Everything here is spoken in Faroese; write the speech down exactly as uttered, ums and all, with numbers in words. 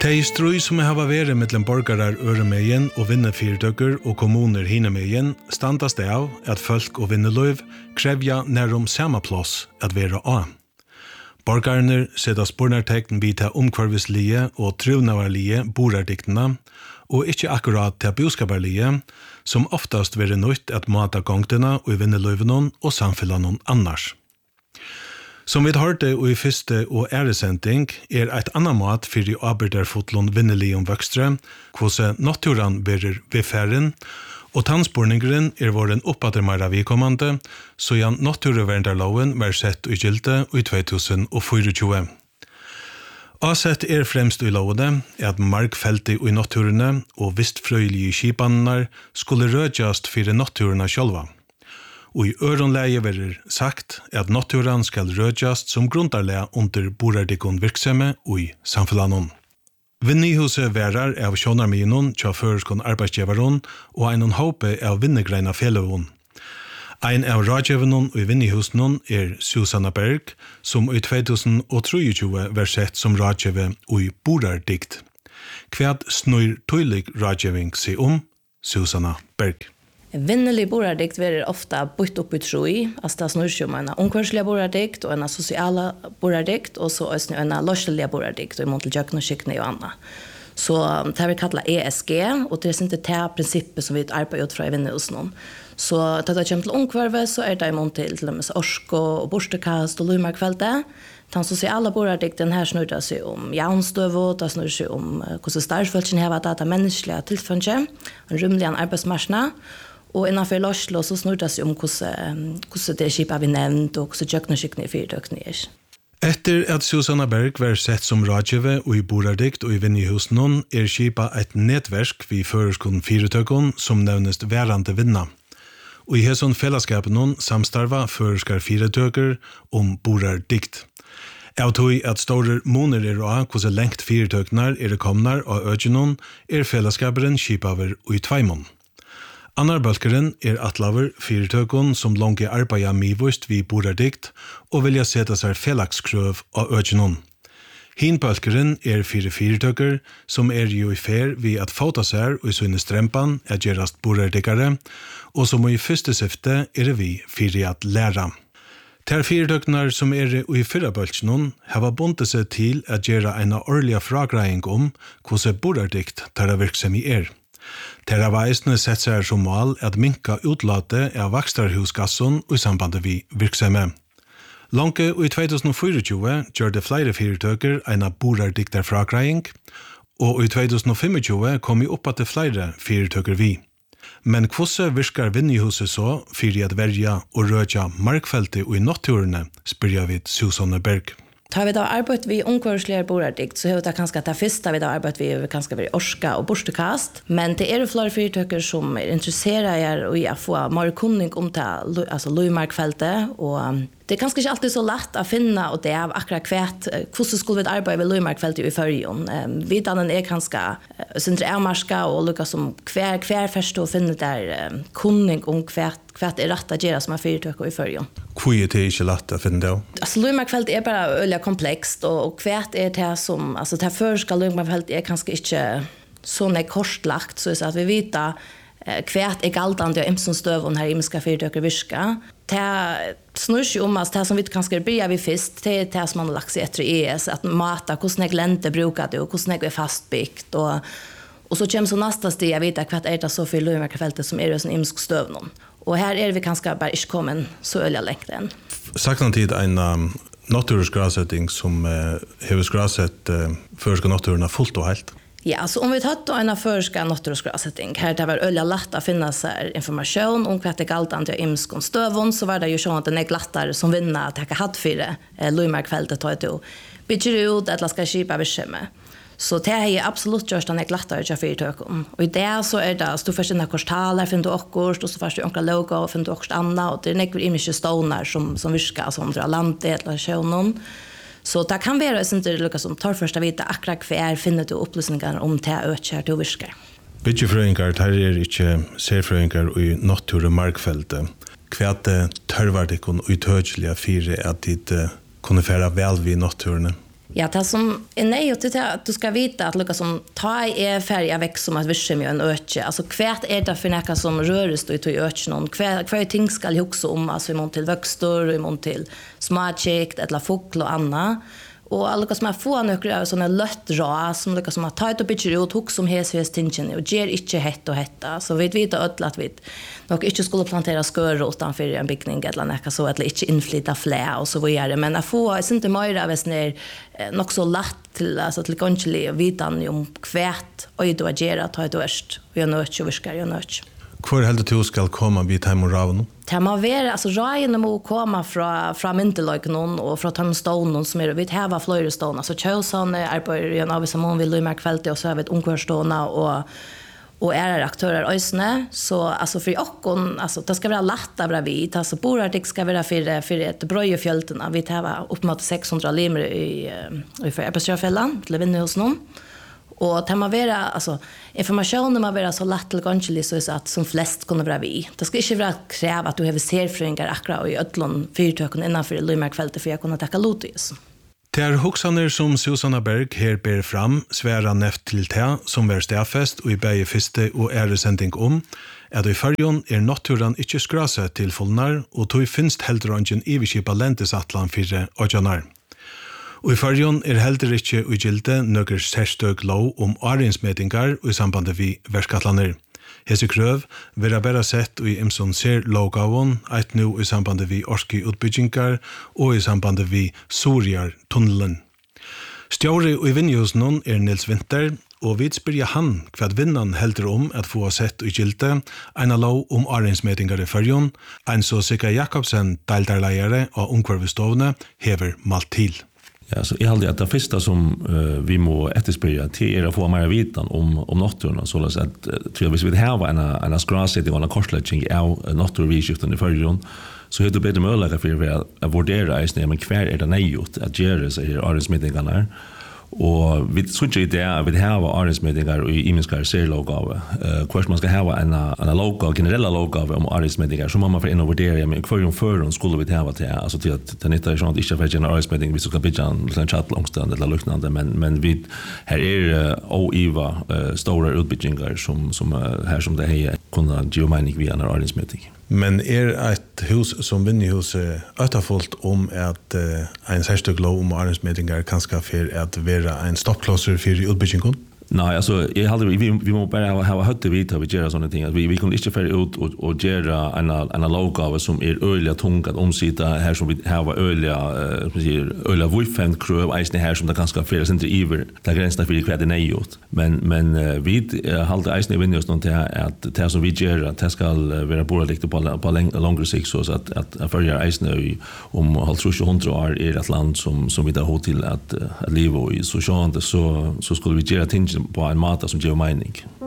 De strøy som har vært mellom borgere øremegen og vinnefyrtøkker og kommuner hinemegen standas det av at folk og vinneløv krevja nærom samme plass at være av. Borgerne setter spornartekten vid til omkvarvislige og trivnavarlige borardiktene, og ikke akkurat til boskaparlige, som oftast være nødt at mata gongtene og vinneløvene og samfunnene annars. Som vi hørte i første og æresending er et annet mat for de arbeiderfotlån vinnelig om vøkstre, hvordan naturen bærer ved færen, og tannspårningeren er våren oppadermere vidkommende, så ja naturvernderloven var sett i gilde i to tusen tjuefire. Asett er fremst i lovene at markfeltet i naturene og vistfrøyelige skipanene skulle rødjast for naturene sjølva. Og i øronleie verer sagt at naturen skal rødjast som grundarlega under borardikon virksomme og i samfunnet. Vinnihuset verar av sjånarminon tja føreskon arbeidsgjevaron og einon håpe av vinnegreina fjellovon. Ein av rådgjevanon i vinnihusenon er Susanna Berg, som i to tusen tjuetre var sett som rådgjeve i borardikt. Kvad snur tøylig rådgjeving seg om Susanna Berg. Vinnelig borardikt verer ofta bytt upp i troi, altså det snur seg om en omkvarslige borardikt og en sosiale borardikt, og så også en løslige borardikt, og i måte jøkken og skikkene og annet. Så det har vi kallet E S G, og det er ikke det prinsippet som vi arbeider ut fra i vinnerhusen. Så da det kommer til omkvarve, så er det i måte til til og med orsko og borstekast og lumarkveldet. Den sosiale borardikten her snur det seg om jaunstøv, det snur seg om hvordan starfølelsen har vært det menneskelige tilfølelse, en rymlig arbeidsmarsene. Og innenfor Loslo så snur det seg om hvordan, hvordan det er skipet vi nevnt, og hvordan jøkneskikkene i fyrtøkene er. Etter at Susanna Berg var sett som rådgjøve og i borardikt og i vinnihusen, er skipet et nettverk vi føreskon fyrtøkken som nevnes værende vinna. Og i hesson fellesskapen samstarva føreskar fyrtøkker om borardikt. Av tog at store moner er av hvordan lengt fyrtøkner er komnar av økjennom, er fellesskaperen skipaver og i tveimon. Annar bølkeren er atlaver fyrtøkken som langt arbeider mivust vi borardikt og vilja sette seg fellagskrøv av økjennom. Hin bølkeren er fire fyrtøkker som er jo i fer vi at fåta seg og i sønne strempan er gerast borardikare, og som i første syfte er vi fire at læra. Ter fyrtøkner som er i fyrra bølkjennom har bundet seg til at gjøre en årlig fragreiing om hvordan borardikt tar virksomhet er. Terra veisene sett seg som mål at minka utlate av vakstarhusgassen og i sambandet vi virksomhet. Lange i to tusen tjuefire gjør det flere fyrtøkker en av borardikter fragreiing, og i to tusen tjuefem kom vi opp at det flere fyrtøkker vi. Men hvordan virker vinnihuset så for at verja og rødja markfeltet og i naturene, spør jeg vidt Susanne Berg. Tar vi da arbeid vi omkvarslige borardikt, så har vi da kanskje det første vi da arbeid vi kanskje vi orska og borstekast, men det er jo flere fyrtøkker som er interesseret i å få mer kunning om det, altså løymarkfeltet, og det er kanskje ikke alltid så lett å finne og det er akkurat kvært hvordan skulle vi arbeide ved løymarkfeltet i førjen. Vidanen er kanskje sindre avmarska og lukka som hver, hver først å finne der kunning om kvært kvært er rett å gjøre som er fyrtøkker i førjen. Hvor er det ikke lett å finne det? Altså, løymarkfeltet er bare øyelig komplekst, og kvært er det som, altså det første løymarkfeltet er kanskje ikke sånn er kortlagt, så at vi vet kvært er galtande og imsen støvun her imiska fyrtøkker virka. Det snur seg om at det som vi kanskje bryr vi først, det er det som man har lagt seg etter E S, at mata, hvordan jeg lente bruker det, og hvordan jeg er fastbyggt, og, og så kommer så neste sted jeg vet hva er det så for løymarkfeltet som er i sånn imisk støvun. Og her er vi kanskje bare ikke kommet så øyelig lengt enn. Sakna tid en um, naturskrasetting som uh, hever skrasett uh, føreska naturen fullt og helt? Ja, så om vi tatt då en förska naturskrasetting, här det var öliga lätt att finna sig information om vad det galt an till imskon stövon, så var det ju så att den är glattare som vinner att jag hade för eh, Løymarkfeltet tar det bygger ut att ska skipa virksomhet. Så det är absolut just den är glattare till fyrtøkken. Och i det så är det stå först innan korstaler finner du också, och så först onkla logo och finner du också annat, och det är nekvar image stoner som som viskar som drar landet eller sjönon. Så det kan være ikke lukket som tar først å vite akkurat hver finner du opplysninger om det øker til å virke. Byggefrøyngar, her er ikke serfrøyngar i natur- og markfeltet. Hva tørvar det kun utødelige fire at de kunne fære vel vid naturene? Ja, det som är nej till att du ska veta att lucka som ta är färja väck som att vissa med en öke. Alltså kvärt är det för några som rörs då i öken någon. Kvärt kvar ting ska ju också om alltså imon till växter, imon till smartchikt eller fågel och anna. Och alla som har få några såna lött ra som lucka som har tagit upp i ut hus som hes hes tingen och ger inte hett och hetta. Så vi vet att att vi nog inte skulle plantera skör utanför en byggning eller något så eller inte inflyta flä och så vidare. Men att få är inte mer av när nog så lätt till alltså till kanske vitan om kvärt och då agera ta ett värst och jag nöt ju viskar jag nöt. Hvor heldur du skal komma vid hem och ravn? Det må være, altså rajene må komme fra, fra mynteløkene og fra tømstånden som er, vi har flere stående. Så Kjøsane er på en av som vil i merkveldet, og så har vi et ungkørstående og, og er aktører øsene. Så altså for åkken, altså det skal være lett av vi. Altså borartik skal være for, for et brøy i fjøltene. Vi har opp mot seks hundre limer i, i for Eppesjøfjellet, til å vinne hos noen. Och det måste vara alltså informationen måste vara så lätt till kanske så att som flest kunde vara vi. Det ska inte vara kräva att du har serfröingar akra och i ödlon fyrtöken innanför Lymarkfältet för jag kunna tacka lotis. Det er hoksaner som Susanna Berg her ber fram sværa neft til te som er stafest og i begge første og ære sending om at i fyrjon er naturen ikke skrase til fullnar og tog finst heldrangen i vikipa lentesatlan fire åjanar. Og i fyrjon er heldur ikkje ui gilde nøkker særstøk lov om arinsmetingar og i sambandet vi verskatlaner. Hese krøv vera bæra sett i imson ser lovgavon, eit nu i sambandet vi orski utbyggingar og i sambandet vi Sorjar tunnelen. Stjåri og i Vinjusnon er Nils Winter, og vi spyrja han hva vinnan heldur om at få sett i gilde eina lov om arinsmetingar i fyrjon, ein så Sigga Jakobsen, deildarleiare og ungkvarvestovne, hever malt til. Ja, så jag hade att det första som uh, vi må efterspyrja till är att få mer vitan om om naturen så att att tror vi vill ha en en skrassättning och en korsläggning av naturvårdsskiften i förgrund så hur det blir möjligt för att vurdera is när men kvar är det nejut att göra så här arbetsmeetingarna och vi switchar det där vi har arbetsmeetingar i imenskar serlogave eh kvart man ska ha en en lokal generella logave om arbetsmeetingar som man får in och värdera men kvar om för och skulle vi ha det alltså till att det inte är sånt inte för en arbetsmeeting vi ska bidra en chat långstående eller liknande men men vi här är o eva stora utbildningar som som här som det är kunna geomanik via en arbetsmeeting. Men er et hus som Vinjehus øtterfullt om at uh, en særstøk lov om arbeidsmeetingar kanskje for at være en stoppklosser for utbyggingen? Nej, alltså jag hade vi vi måste bara ha ha hött det vita vi gör såna ting att vi vi kan inte färra ut och och göra en en logo som är öliga tung att omsätta här som vi har var öliga som säger öliga wolfen crew isen här som det ganska fel inte över där gränsen för det är gjort men men vi håller isen i Vinjus någon till att det som vi gör att det ska vara borligt på på längre sikt så att att förja isen om halt så hundra år är ett land som som vi där har till att att leva i så så så skulle vi göra ting på en mat som ger mening.